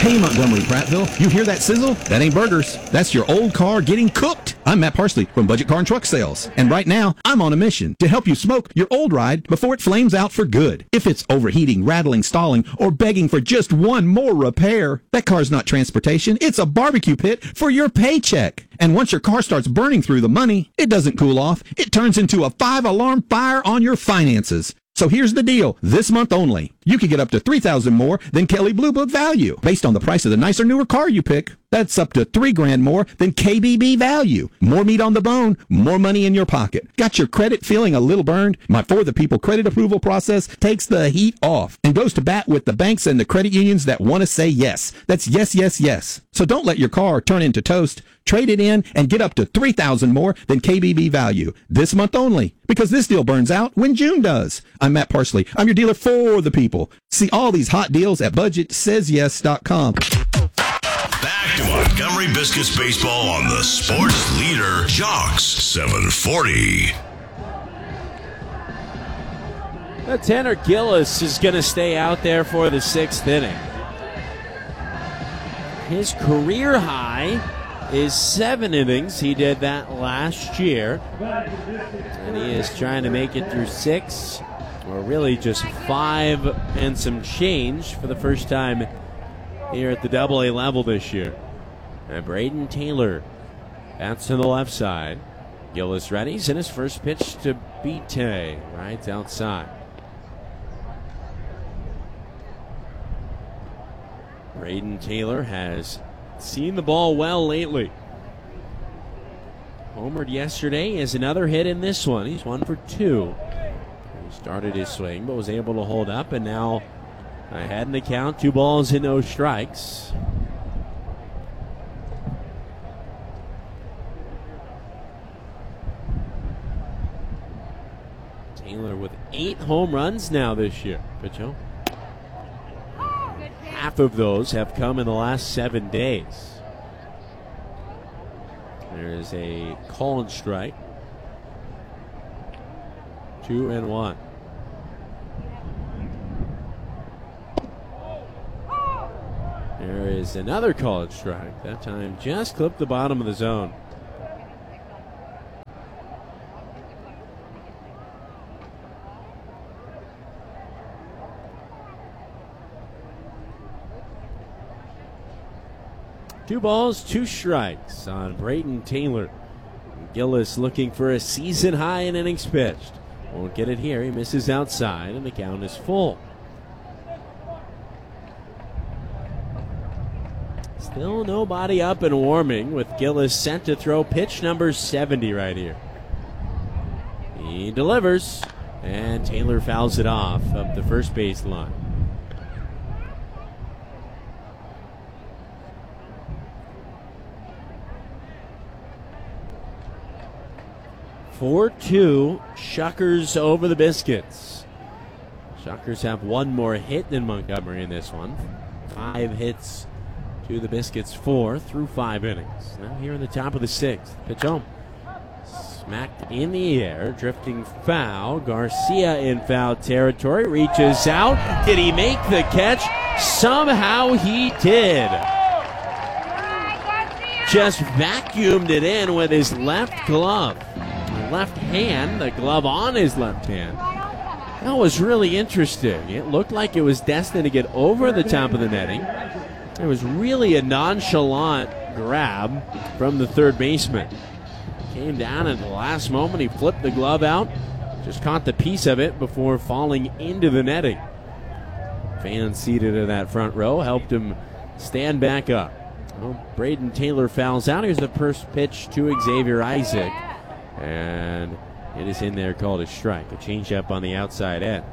Hey, Montgomery Prattville, you hear that sizzle? That ain't burgers. That's your old car getting cooked. I'm Matt Parsley from Budget Car and Truck Sales. And right now, I'm on a mission to help you smoke your old ride before it flames out for good. If it's overheating, rattling, stalling, or begging for just one more repair, that car's not transportation. It's a barbecue pit for your paycheck. And once your car starts burning through the money, it doesn't cool off. It turns into a 5-alarm fire on your finances. So here's the deal. This month only, you can get up to $3,000 more than Kelley Blue Book value based on the price of the nicer, newer car you pick. That's up to $3,000 more than KBB value. More meat on the bone, more money in your pocket. Got your credit feeling a little burned? My For the People credit approval process takes the heat off and goes to bat with the banks and the credit unions that want to say yes. That's yes, yes, yes. So don't let your car turn into toast. Trade it in and get up to $3,000 more than KBB value this month only, because this deal burns out when June does. I'm Matt Parsley. I'm your dealer for the people. See all these hot deals at BudgetSaysYes.com. Back to Montgomery Biscuits baseball on the sports leader, Jocks 740. Tanner Gillis is going to stay out there for the 6th inning. His career high is 7 innings. He did that last year. And he is trying to make it through 6, or really just 5 and some change for the first time here at the AA level this year. And Braden Taylor bats to the left side. Gillis readies in his first pitch to Bite, right outside. Braden Taylor has seen the ball well lately. Homered yesterday, has another hit in this one. He's 1 for 2. He started his swing but was able to hold up, and now ahead in the count, 2 balls and no strikes. Taylor with 8 home runs now this year. Pitch home. Half of those have come in the last 7 days. There is a call and strike. 2-1. There is another call and strike. That time just clipped the bottom of the zone. Two balls, 2 strikes on Braden Taylor. Gillis looking for a season high in innings pitched. Won't get it here. He misses outside, and the count is full. Still nobody up and warming, with Gillis sent to throw pitch number 70 right here. He delivers, and Taylor fouls it off up the first base line. 4-2, Shuckers over the Biscuits. Shuckers have 1 more hit than Montgomery in this one. 5 hits to the Biscuits, 4 through 5 innings. Now here in the top of the 6th. Pitch home. Smacked in the air, drifting foul. Garcia in foul territory, reaches out. Did he make the catch? Somehow he did. Just vacuumed it in with his left glove. Left hand, the glove on his left hand. That was really interesting. It looked like it was destined to get over the top of the netting. It was really a nonchalant grab from the third baseman. Came down at the last moment. He flipped the glove out, just caught the piece of it before falling into the netting. Fans seated in that front row helped him stand back up. Well, Braden Taylor fouls out. Here's the first pitch to Xavier Isaac. And it is in there, called a strike. A changeup on the outside edge.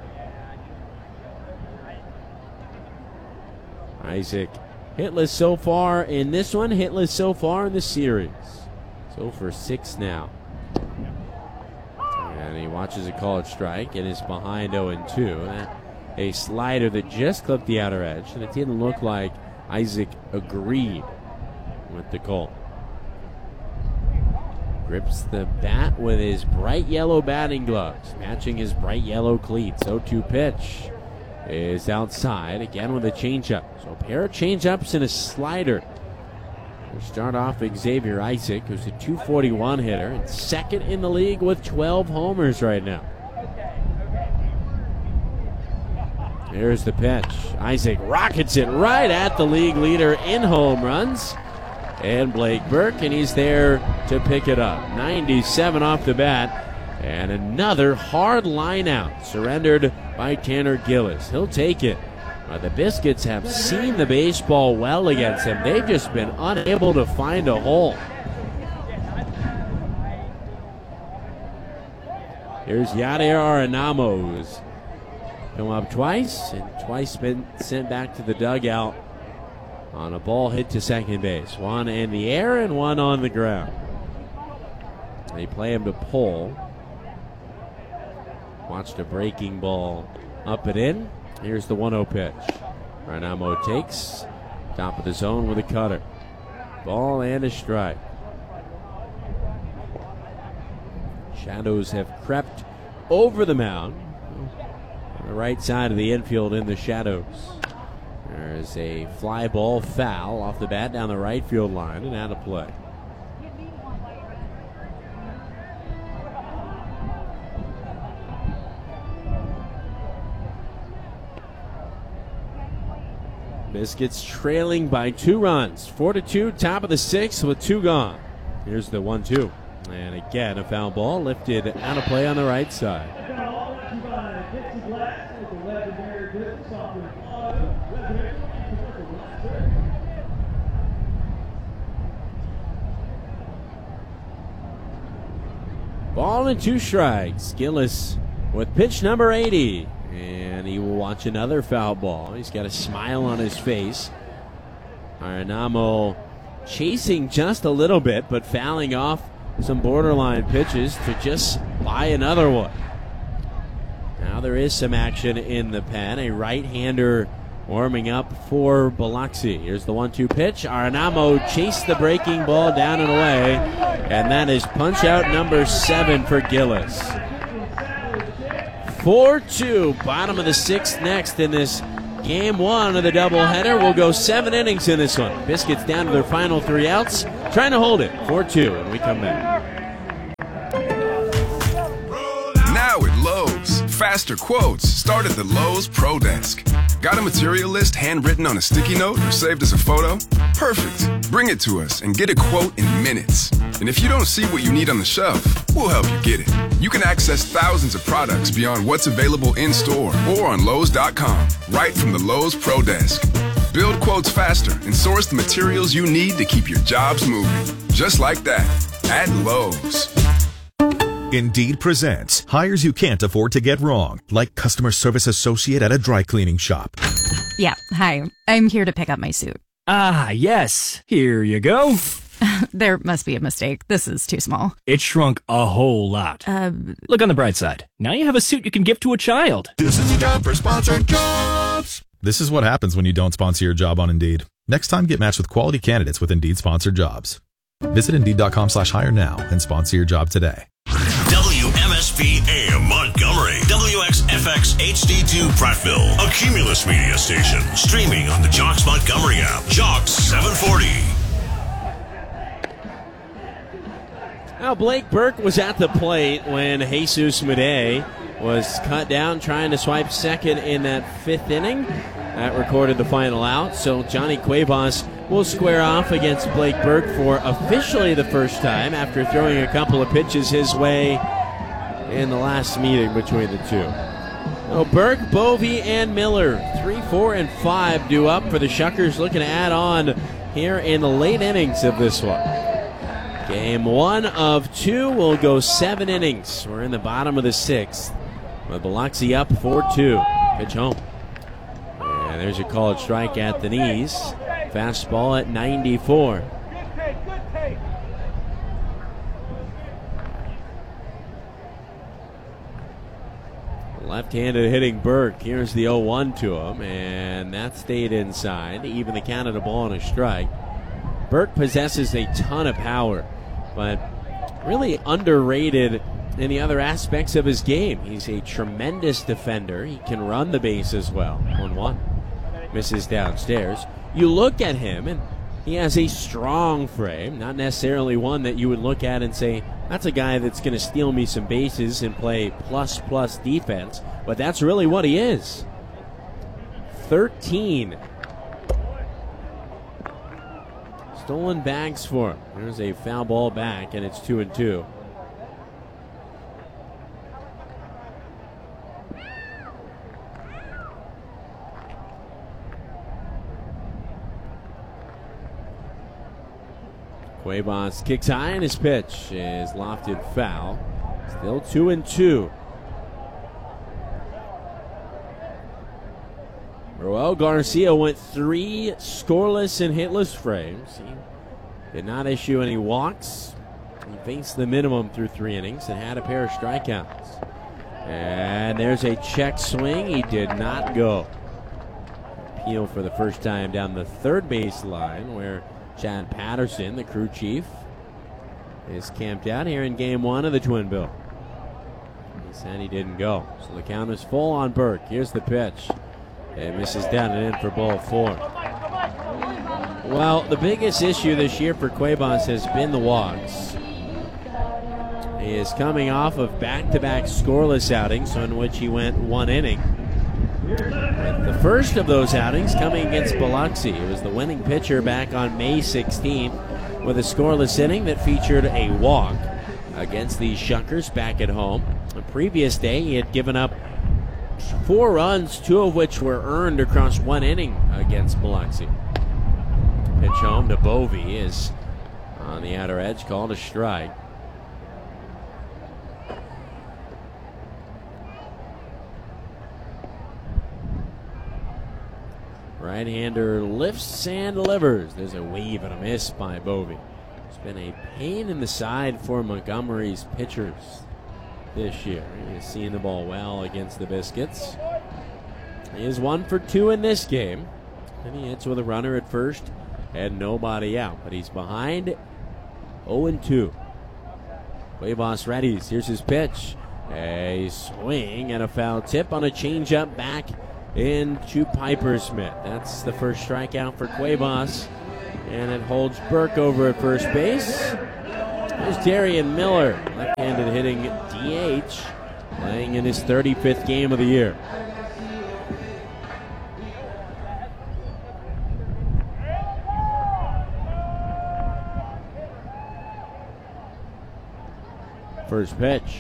Isaac hitless so far in this one, hitless so far in the series. So for 6 now. And he watches a called strike. It is behind 0-2. A slider that just clipped the outer edge, and it didn't look like Isaac agreed with the call. Grips the bat with his bright yellow batting gloves, matching his bright yellow cleats. 0-2 pitch. is outside, again with a changeup. So a pair of changeups and a slider. We'll start off Xavier Isaac, who's a .241 hitter and second in the league with 12 homers right now. Here's the pitch. Isaac rockets it right at the league leader in home runs. And Blake Burke, and he's there to pick it up. 97 off the bat. And another hard line out surrendered by Tanner Gillis. He'll take it. The Biscuits have seen the baseball well against him. They've just been unable to find a hole. Here's Yadier Arenamo, who's come up twice, and twice been sent back to the dugout on a ball hit to second base. One in the air and one on the ground. They play him to pull. Watched a breaking ball up and in. Here's the 1-0 pitch. Arenamo takes top of the zone with a cutter. Ball and a strike. Shadows have crept over the mound. On the right side of the infield in the shadows. There's a fly ball foul off the bat down the right field line and out of play. Biscuits trailing by 2 runs. 4-2, top of the 6th with 2 gone. Here's the 1-2. And again, a foul ball lifted out of play on the right side. Ball and 2 strikes. Gillis with pitch number 80. And he will watch another foul ball. He's got a smile on his face. Arenamo chasing just a little bit, but fouling off some borderline pitches to just buy another one. Now there is some action in the pen. A right-hander warming up for Biloxi. Here's the 1-2 pitch. Arenamo chased the breaking ball down and away. And that is punch out number 7 for Gillis. 4-2, bottom of the 6th next in this game 1 of the doubleheader. We'll go 7 innings in this one. Biscuits down to their final 3 outs, trying to hold it. 4-2, and we come back. Now at Lowe's, faster quotes start at the Lowe's Pro Desk. Got a material list handwritten on a sticky note or saved as a photo? Perfect. Bring it to us and get a quote in minutes. And if you don't see what you need on the shelf, we'll help you get it. You can access thousands of products beyond what's available in-store or on Lowe's.com, right from the Lowe's Pro Desk. Build quotes faster and source the materials you need to keep your jobs moving. Just like that, at Lowe's. Indeed presents hires you can't afford to get wrong, like customer service associate at a dry cleaning shop. Yeah, hi. I'm here to pick up my suit. Ah, yes. Here you go. There must be a mistake. This is too small. It shrunk a whole lot. Look on the bright side. Now you have a suit you can give to a child. This is a job for sponsored jobs. This is what happens when you don't sponsor your job on Indeed. Next time, get matched with quality candidates with Indeed sponsored jobs. Visit Indeed.com/hire now and sponsor your job today. WMSP AM Montgomery, WXFX HD2 Prattville, a Cumulus media station, streaming on the Jocks Montgomery app. Jocks 740. Now Blake Burke was at the plate when Jesus Madej was cut down trying to swipe second in that 5th inning. That recorded the final out, so Johnny Cuevas will square off against Blake Burke for officially the first time after throwing a couple of pitches his way in the last meeting between the two. So Burke, Bovee, and Miller, 3, 4, and 5 due up for the Shuckers, looking to add on here in the late innings of this one. Game 1 of 2 will go 7 innings. We're in the bottom of the 6th with Biloxi up 4-2. Pitch home. And there's a called strike at the knees. Fastball at 94. Left-handed hitting Burke. Here's the 0-1 to him, and that stayed inside. Even the count of the ball and a strike. Burke possesses a ton of power, but really underrated in the other aspects of his game. He's a tremendous defender. He can run the base as well. 1-1. Misses downstairs. You look at him, and he has a strong frame, not necessarily one that you would look at and say, that's a guy that's going to steal me some bases and play plus defense, but that's really what he is. 13 stolen bags for him. There's a foul ball back, and it's 2-2. Cuevas kicks high, and his pitch is lofted foul. Still 2-2. Roel Garcia went 3 scoreless and hitless frames. He did not issue any walks. He faced the minimum through 3 innings and had a pair of strikeouts. And there's a check swing. He did not go. Appeal for the first time down the third base line, where Chad Patterson, the crew chief, is camped out here in game 1 of the Twin Bill. He said he didn't go. So the count is full on Burke. Here's the pitch. It misses down and in for ball 4. Well, the biggest issue this year for Cuevas has been the walks. He is coming off of back-to-back scoreless outings in which he went 1 inning. The first of those outings coming against Biloxi. It was the winning pitcher back on May 16th with a scoreless inning that featured a walk against the Shuckers back at home. The previous day, he had given up 4 runs, 2 of which were earned across 1 inning against Biloxi. Pitch home to Bovee is on the outer edge, called a strike. Right-hander lifts and delivers. There's a wave and a miss by Bovee. It's been a pain in the side for Montgomery's pitchers this year. He is seeing the ball well against the Biscuits. He is 1 for 2 in this game. And he hits with a runner at first and nobody out. But he's behind 0-2. Cuevas readies. Here's his pitch. A swing and a foul tip on a changeup back into Piper Smith. That's the first strikeout for Cuevas. And it holds Burke over at first base. There's Darian Miller, left-handed hitting DH, playing in his 35th game of the year. First pitch.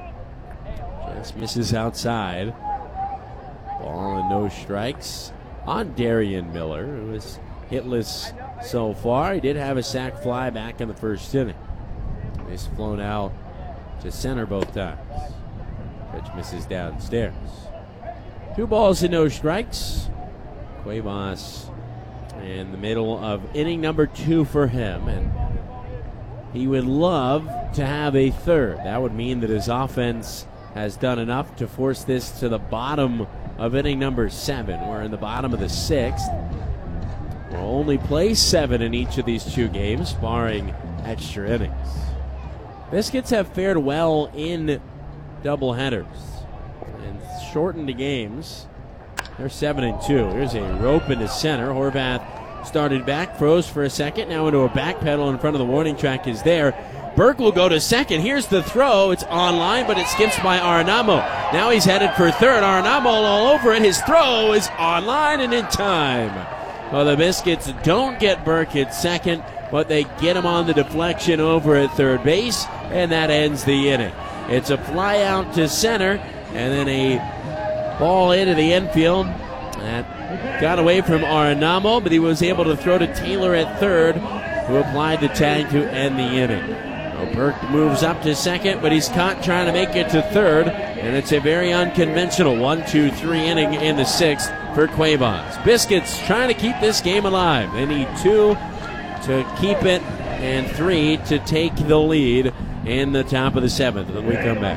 Just misses outside. Ball and no strikes on Darian Miller, who is hitless so far. He did have a sac fly back in the first inning. He's flown out to center both times. Pitch misses downstairs. 2 balls and no strikes. Cuevas in the middle of inning number 2 for him, and he would love to have a third. That would mean that his offense has done enough to force this to the bottom of inning number 7. We're in the bottom of the 6th. We'll only play 7 in each of these 2 games, barring extra innings. Biscuits have fared well in doubleheaders and shortened games. They're 7-2. Here's a rope into center. Horvath started back, froze for a second, now into a back pedal in front of the warning track is there. Burke will go to second. Here's the throw. It's on line, but it skips by Arenamo. Now he's headed for third. Arenamo all over it. His throw is on line and in time. Well, the Biscuits don't get Burke at second, but they get him on the deflection over at third base, and that ends the inning. It's a fly out to center, and then a ball into the infield. That got away from Arenamo, but he was able to throw to Taylor at third, who applied the tag to end the inning. Burke moves up to second, but he's caught trying to make it to third, and it's a very unconventional 1-2-3 inning in the 6th for Cuevas. Biscuits trying to keep this game alive. They need 2 to keep it and 3 to take the lead in the top of the 7th when we come back.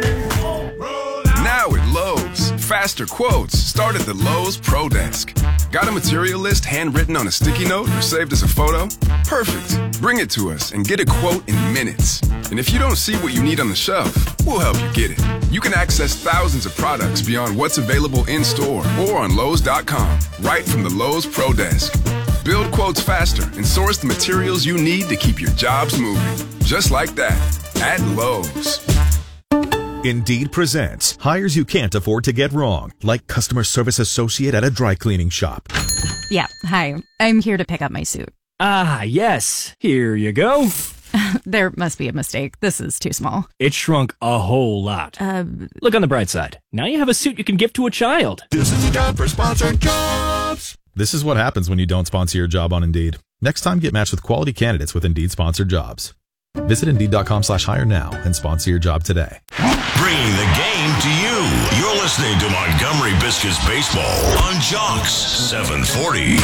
Now at Lowe's, faster quotes start at the Lowe's Pro Desk. Got a material list handwritten on a sticky note or saved as a photo? Perfect. Bring it to us and get a quote in minutes. And if you don't see what you need on the shelf, we'll help you get it. You can access thousands of products beyond what's available in-store or on Lowe's.com, right from the Lowe's Pro Desk. Build quotes faster and source the materials you need to keep your jobs moving. Just like that, at Lowe's. Indeed presents hires you can't afford to get wrong, like customer service associate at a dry cleaning shop. Yeah, hi. I'm here to pick up my suit. Ah, yes. Here you go. There must be a mistake. This is too small. It shrunk a whole lot. Look on the bright side. Now you have a suit you can give to a child. This is the time for sponsored jobs. This is what happens when you don't sponsor your job on Indeed. Next time, get matched with quality candidates with Indeed sponsored jobs. Visit Indeed.com/hire now and sponsor your job today. Bringing the game to you. You're listening to Montgomery Biscuits Baseball on Jocks 740.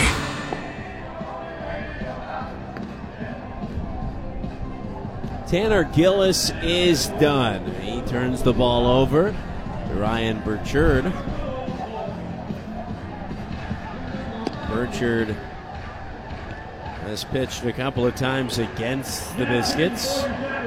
Tanner Gillis is done. He turns the ball over to Ryan Burchard. Burchard has pitched a couple of times against the Biscuits.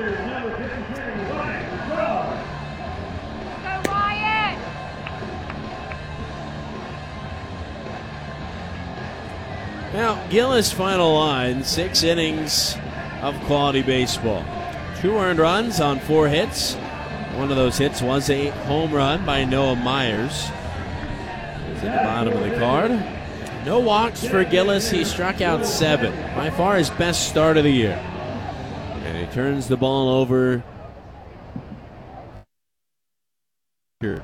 Now, Gillis' final line, 6 innings of quality baseball. 2 earned runs on 4 hits. One of those hits was a home run by Noah Myers. It's at the bottom of the card. No walks for Gillis. He struck out 7. By far his best start of the year. And he turns the ball over. Here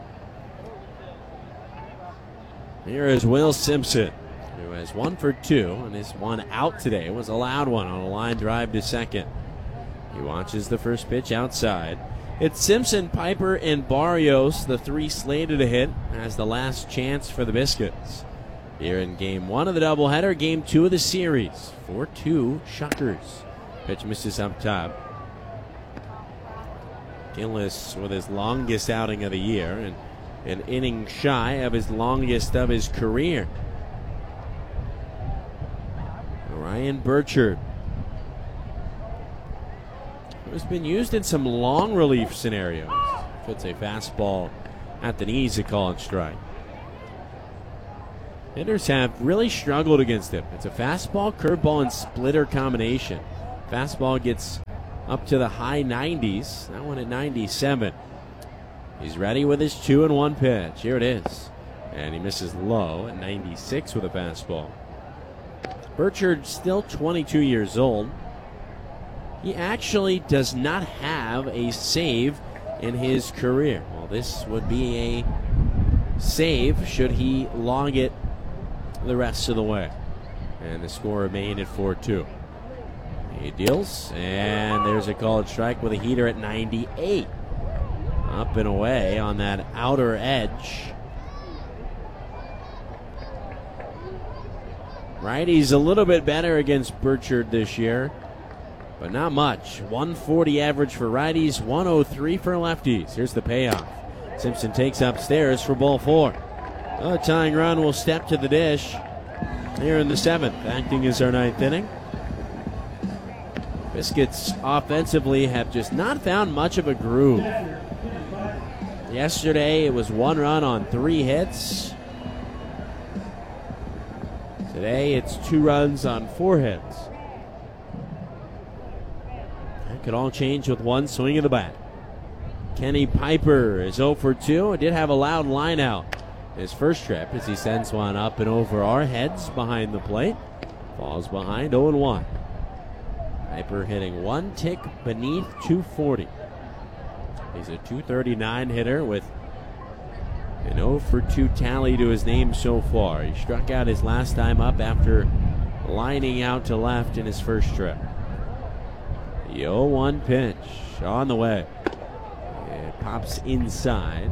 is Will Simpson, who has 1 for 2, and his one out today was a loud one on a line drive to second. He watches the first pitch outside. It's Simpson, Piper, and Barrios, the 3 slated to hit, as the last chance for the Biscuits. Here in Game 1 of the doubleheader, Game 2 of the series. 4-2 Shuckers. Pitch misses up top. Gillis with his longest outing of the year, and an inning shy of his longest of his career. Ryan Burchard, who's been used in some long relief scenarios. Puts a fastball at the knees to call it strike. Hitters have really struggled against him. It's a fastball, curveball, and splitter combination. Fastball gets up to the high 90s. That one at 97. He's ready with his 2-1 pitch. Here it is. And he misses low at 96 with a fastball. Burchard, still 22 years old. He actually does not have a save in his career. Well, this would be a save should he log it the rest of the way. And the score remained at 4-2. He deals, and there's a called strike with a heater at 98. Up and away on that outer edge. Righty's a little bit better against Burchard this year, but not much. 140 average for righties, 103 for lefties. Here's the payoff. Simpson takes upstairs for ball 4. A tying run will step to the dish here in the 7th, acting as our 9th inning. Biscuits offensively have just not found much of a groove. Yesterday it was 1 run on 3 hits. Today it's 2 runs on 4 hits. That could all change with 1 swing of the bat. Kenny Piper is 0 for 2. Did have a loud line out his first trip as he sends one up and over our heads behind the plate. Falls behind 0-1. Piper hitting 1 tick beneath 240. He's a 239 hitter with an 0 for 2 tally to his name so far. He struck out his last time up after lining out to left in his first trip. The 0-1 pitch on the way. It pops inside.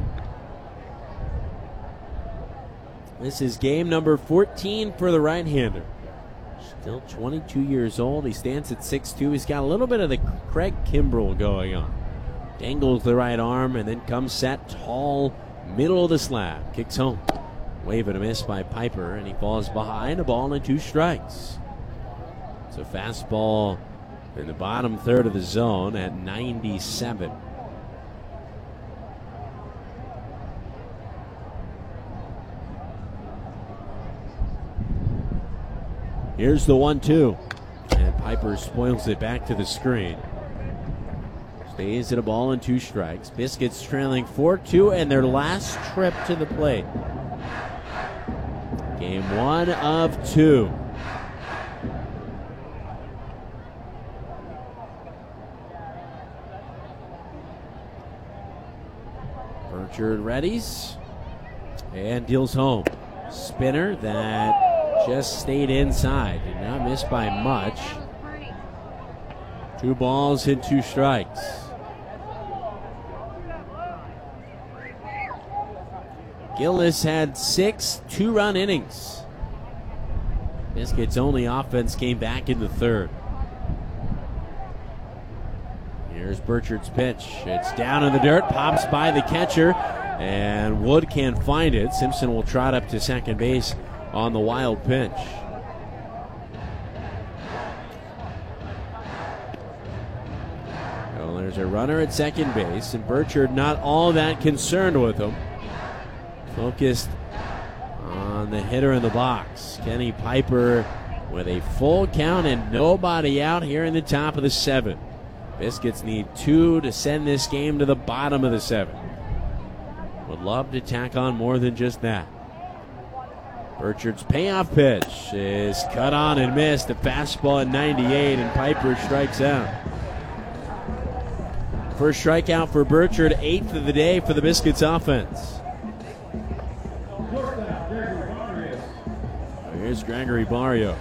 This is game number 14 for the right-hander. Still 22 years old. He stands at 6'2". He's got a little bit of the Craig Kimbrell going on. Dangles the right arm and then comes set tall, middle of the slab. Kicks home. Wave and a miss by Piper, and he falls behind. A ball and 2 strikes. It's a fastball in the bottom third of the zone at 97. Here's the 1-2. And Piper spoils it back to the screen. Stays at a ball and 2 strikes. Biscuits trailing 4-2 and their last trip to the plate. Game 1 of 2. Burchard readies and deals home. Spinner that just stayed inside. Did not miss by much. 2 balls and 2 strikes. Gillis had 6 2-run innings. Biscuits' only offense came back in the third. Here's Burchard's pitch. It's down in the dirt, pops by the catcher, and Wood can't find it. Simpson will trot up to second base on the wild pitch. Well, there's a runner at second base, and Burchard not all that concerned with him. Focused on the hitter in the box. Kenny Piper with a full count and nobody out here in the top of the 7th. Biscuits need 2 to send this game to the bottom of the 7th. Would love to tack on more than just that. Burchard's payoff pitch is cut on and missed. A fastball at 98, and Piper strikes out. First strikeout for Burchard, 8th of the day for the Biscuits offense. Here's Gregory Barrios.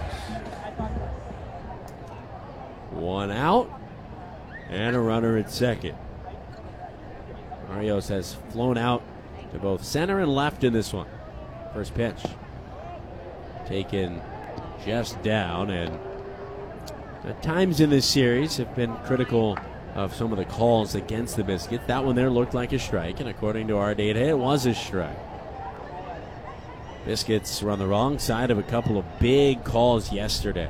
1 out and a runner at second. Barrios has flown out to both center and left in this one. First pitch taken just down, and at times in this series have been critical of some of the calls against the Biscuits. That one there looked like a strike, and according to our data, it was a strike. Biscuits were on the wrong side of a couple of big calls yesterday.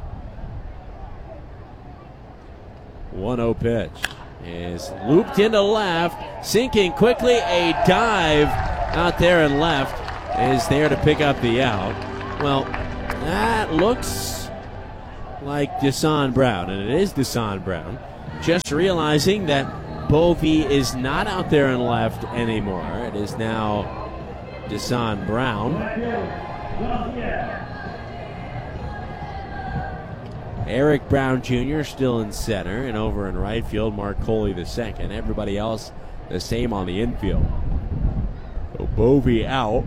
1-0 pitch is looped into left, sinking quickly. A dive out there and left is there to pick up the out. Well, that looks like Desan Brown, and it is Desan Brown. Just realizing that Bovee is not out there and left anymore. It is now Desan Brown. Eric Brown Jr. still in center, and over in right field, Mark Coley the second. Everybody else the same on the infield. So Bovee out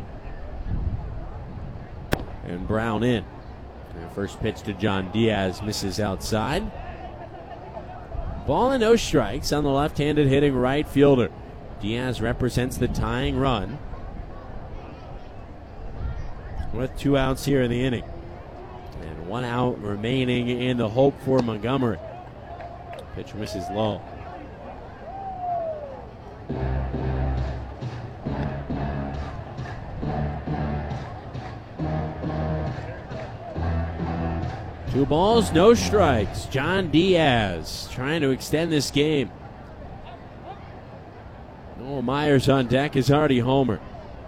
and Brown in. And first pitch to John Diaz misses outside. Ball and no strikes on the left-handed hitting right fielder. Diaz represents the tying run with 2 outs here in the inning. And 1 out remaining in the hope for Montgomery. Pitch misses low. Two balls, no strikes. John Diaz trying to extend this game. Noah Myers on deck is already homered.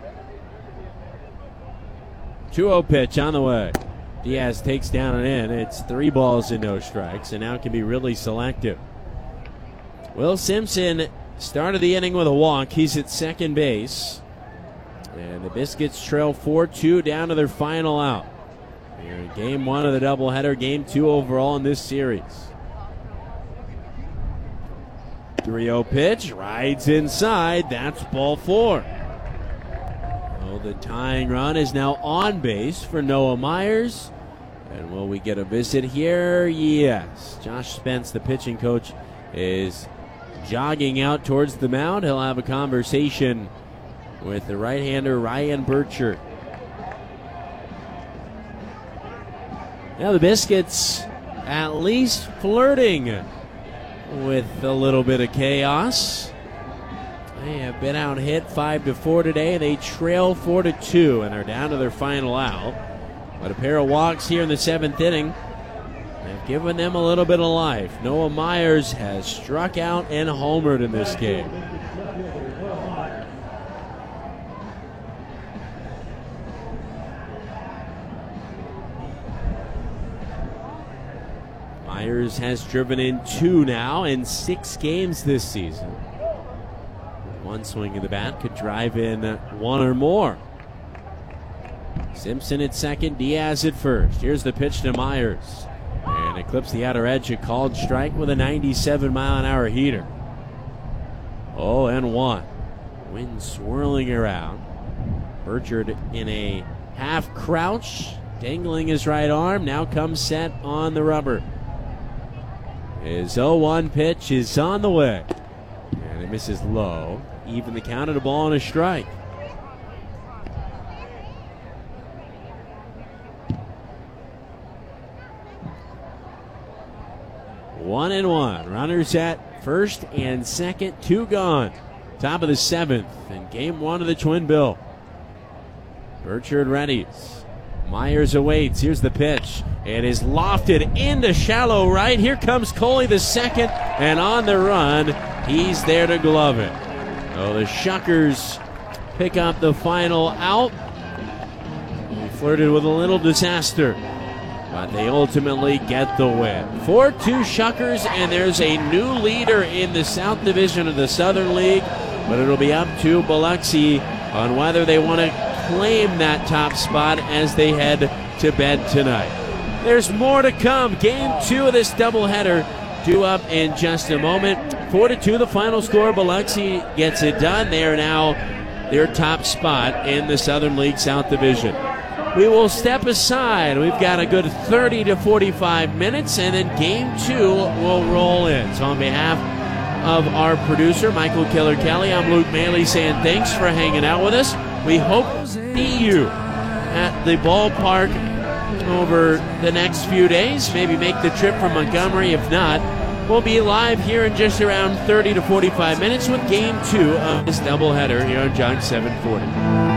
2-0 pitch on the way. Diaz takes down and in. It's 3 balls and no strikes, and now can be really selective. Will Simpson started the inning with a walk. He's at second base. And the Biscuits trail 4-2 down to their final out. Here in game 1 of the doubleheader, game 2 overall in this series. 3-0 pitch, rides inside. That's ball 4. Well, the tying run is now on base for Noah Myers. And will we get a visit here? Yes. Josh Spence, the pitching coach, is jogging out towards the mound. He'll have a conversation with the right-hander Ryan Burchard. Now the Biscuits at least flirting with a little bit of chaos. They have been out hit 5-4 today. They trail 4-2 and are down to their final out. But a pair of walks here in the 7th inning have given them a little bit of life. Noah Myers has struck out and homered in this game. Myers has driven in 2 now in 6 games this season. One swing of the bat could drive in 1 or more. Simpson at second, Diaz at first. Here's the pitch to Myers. And it clips the outer edge, a called strike with a 97-mile-an-hour heater. 0-1. Wind swirling around. Burchard in a half crouch, dangling his right arm, now comes set on the rubber. His 0-1 pitch is on the way. And it misses low. Even the count at a ball and a strike. One and one. Runners at first and second, 2 gone. Top of the 7th in game 1 of the Twin Bill. Burchard readies. Myers awaits. Here's the pitch. It is lofted into shallow right. Here comes Coley the second, and on the run, he's there to glove it. Oh, the Shuckers pick up the final out. He flirted with a little disaster, but they ultimately get the win. 4-2 Shuckers, and there's a new leader in the South Division of the Southern League, but it'll be up to Biloxi on whether they want to claim that top spot as they head to bed tonight. There's more to come. Game 2 of this doubleheader due up in just a moment. 4-2 the final score. Biloxi gets it done. They are now their top spot in the Southern League South Division. We will step aside. We've got a good 30 to 45 minutes, and then Game 2 will roll in. So on behalf of our producer, Michael Keller-Kelly, I'm Luke Maley saying thanks for hanging out with us. We hope to see you at the ballpark over the next few days. Maybe make the trip from Montgomery. If not, we'll be live here in just around 30 to 45 minutes with Game 2 of this doubleheader here on Jog 740.